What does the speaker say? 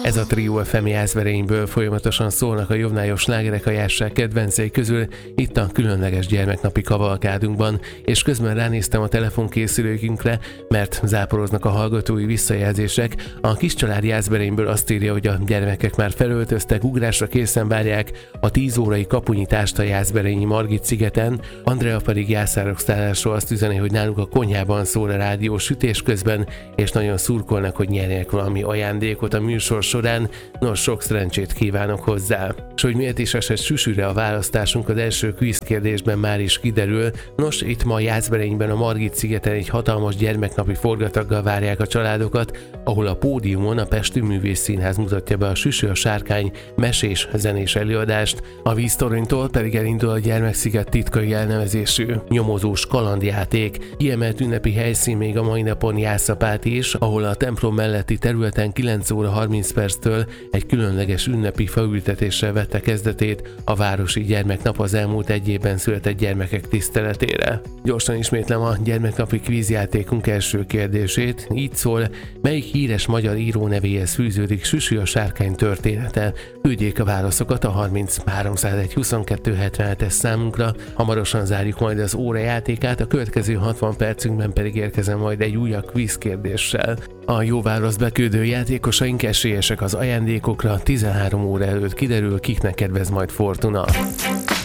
Ez a trió FM Jászberényből folyamatosan szólnak a jobbnályos slágerek a jásság kedvencei közül itt a különleges gyermeknapi kavalkádunkban, és közben ránéztem a telefonkészülőkünkre, mert záporoznak a hallgatói visszajelzések. A kis család Jászberényből azt írja, hogy a gyermekek már felöltöztek, ugrásra készen várják a 10 órai kapunyitást a jászberényi Margit szigeten. Andrea pedig Jászárokszállásról azt üzeni, hogy náluk a konyhában szól a rádió sütés közben, és nagyon szurkolnak, hogy nyerjenek valami ajándékot a műsor során. Nos, sok szerencsét kívánok hozzá. És hogy miért is esett süsűre a választásunk, az első kvíz kérdésben már is kiderül. Nos, itt ma Jászberényben a Margit szigeten egy hatalmas gyermeknapi forgataggal várják a családokat, ahol a pódiumon a Pesti Művészszínház mutatja be a Süsű a sárkány mesés zenés előadást. A víztoronytól pedig elindul a Gyermeksziget titkai elnevezésű nyomozós kalandjáték. Kiemelt ünnepi helyszín még a mai napon Jászapát is, ahol a templom melletti területen 9 óra 30 perctől egy különleges ünnepi faültetéssel vette kezdetét a városi gyermeknap az elmúlt egy évben született gyermekek tiszteletére. Gyorsan ismétlem a gyermeknapi kvízjátékunk első kérdését. Így szól: melyik híres magyar író nevéhez fűződik Süsű a sárkány története? Küldjék a válaszokat a 30 301 22 77-es számunkra. Hamarosan zárjuk majd az óra játékát, a következő 60 percünkben pedig érkezem majd egy újabb kvíz kérdéssel. A jó választ beküldő játékosaink esélyesek az ajándékokra, 13 óra előtt kiderül, kiknek kedvez majd fortuna.